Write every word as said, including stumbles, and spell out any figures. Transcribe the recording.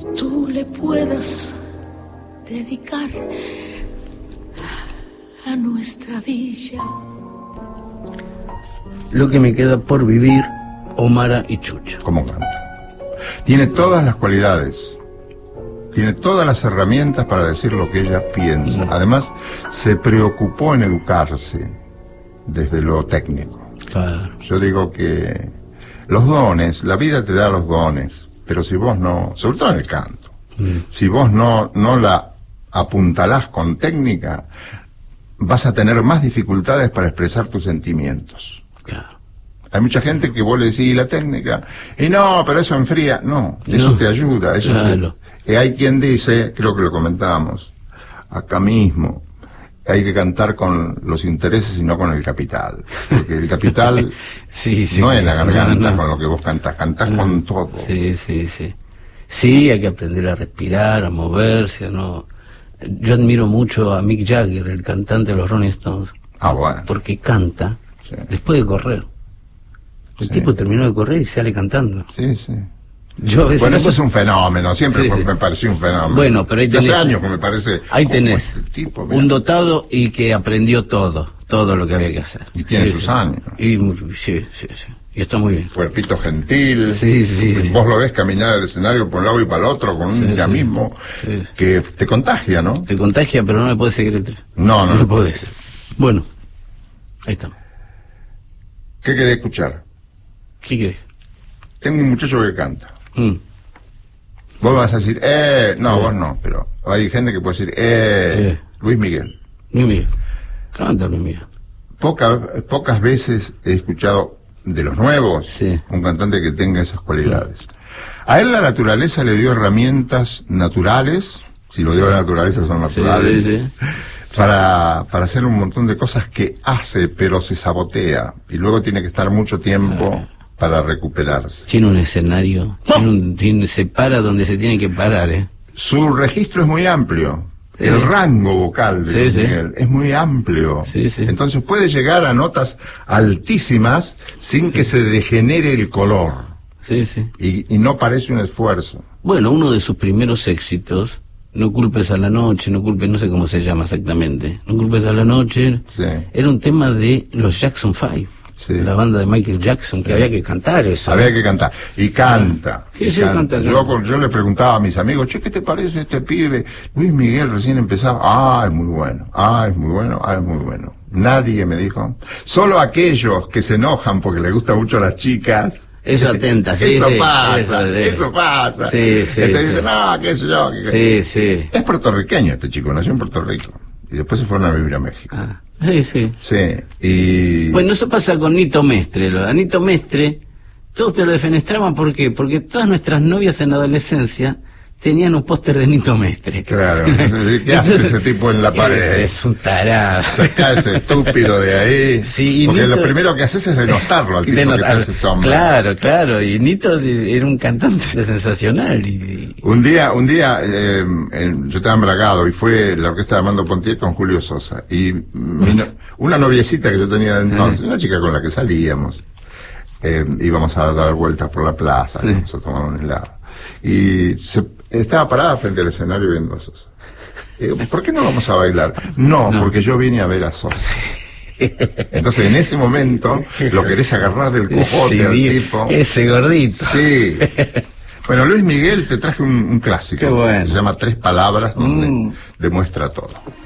tú le puedas dedicar a nuestra dicha. Lo que me queda por vivir, Omara y Chucha. ¿Cómo canta? Tiene todas las cualidades, tiene todas las herramientas para decir lo que ella piensa. Además, se preocupó en educarse desde lo técnico. Claro. Yo digo que los dones, la vida te da los dones, pero si vos no, sobre todo en el canto, mm. si vos no, no la apuntalás con técnica, vas a tener más dificultades para expresar tus sentimientos. Claro. Hay mucha gente que vos le decís la técnica, y no, pero eso enfría. No, eso no. te ayuda. Eso Claro. te... Y hay quien dice, creo que lo comentábamos acá mismo, hay que cantar con los intereses y no con el capital. Porque el capital sí, sí, no es la garganta no, no. con lo que vos cantás, cantás no. con todo. Sí, sí, sí. Sí, hay que aprender a respirar, a moverse, a no... Yo admiro mucho a Mick Jagger, el cantante de los Rolling Stones. Ah, bueno. Porque canta Sí. después de correr. El Sí. tipo terminó de correr y sale cantando. Sí, sí. Yo a veces Bueno, no eso sé... es un fenómeno, siempre Sí, me, sí. me pareció un fenómeno. Bueno, pero ahí tenés... Hace años que me parece... Ahí ¿cómo tenés este tipo, un dotado y que aprendió todo, todo lo que había que hacer. Y tiene Sí, sus sí. años. Y muy- sí, sí, sí. Y está muy bien. Cuerpito gentil. Sí, sí, sí. Vos lo ves caminar el escenario por un lado y para el otro con un Sí, dinamismo sí. Sí. que te contagia, ¿no? Te contagia, pero no le puedes seguir el tren. No, no. No le podés. Bueno, ahí estamos. ¿Qué querés escuchar? ¿Qué querés? Tengo un muchacho que canta. Mm. Vos vas a decir, eh, no, Eh. vos no, pero hay gente que puede decir, eh, Eh. Luis Miguel. Luis Miguel. Canta, Luis Miguel. Poca, pocas veces he escuchado de los nuevos Sí. un cantante que tenga esas cualidades. A él la naturaleza le dio herramientas naturales, si lo dio la naturaleza son naturales, Sí, sí. para, para hacer un montón de cosas que hace, pero se sabotea, y luego tiene que estar mucho tiempo para recuperarse. Tiene un escenario, tiene un, tiene, se para donde se tiene que parar, ¿eh? Su registro es muy amplio. Sí. El rango vocal de Sí, Luis sí. Miguel es muy amplio. Sí, sí. Entonces puede llegar a notas altísimas sin que se degenere el color. Sí, sí. Y, y no parece un esfuerzo. Bueno, uno de sus primeros éxitos, No culpes a la noche, no culpes, no sé cómo se llama exactamente, No culpes a la noche, Sí. era un tema de los Jackson Five, Sí. la banda de Michael Jackson, que había que cantar eso. Había que cantar. Y canta. Sí, y sí, canta. canta, Yo, canta. yo le preguntaba a mis amigos, che, ¿qué te parece este pibe? Luis Miguel recién empezaba. Ah, es muy bueno. Ah, es muy bueno. Ah, es muy bueno. Nadie me dijo. Solo aquellos que se enojan porque les gustan mucho a las chicas. Eso atenta, sí, Eso sí, pasa, eso, eso, sí. pasa. Sí, sí, Este sí. dice, no, qué sé yo. qué- Sí, sí. Es puertorriqueño este chico, nació en Puerto Rico. Y después se fueron a vivir a México. Ah, sí, sí. Sí, y... Bueno, eso pasa con Nito Mestre. Lo- A Nito Mestre, todos te lo defenestraban, ¿por qué? Porque todas nuestras novias en la adolescencia tenían un póster de Nito Mestre. Claro, ¿qué hace ese tipo en la ¿qué pared? es? Es un tarado. Saca ese estúpido de ahí. Sí, y porque Nito- lo primero que haces es denostarlo al tipo De que notar- te hace sombra. Claro, claro. Y Nito de- era un cantante sensacional. Y, Un día, un día, eh, en- yo estaba embragado y fue la orquesta de Armando Pontier con Julio Sosa. Y mi no- una noviecita que yo tenía de entonces, una chica con la que salíamos, eh, íbamos a dar vueltas por la plaza, Sí. íbamos a tomar un helado. Y se, estaba parada frente al escenario viendo a Sosa. Y digo, ¿por qué no vamos a bailar? No, No. porque yo vine a ver a Sosa. Entonces en ese momento lo querés agarrar del cojote ese, al di- tipo. ese gordito. Sí. Bueno, Luis Miguel te traje un, un clásico. Qué bueno. Se llama Tres Palabras, donde Mm. demuestra todo.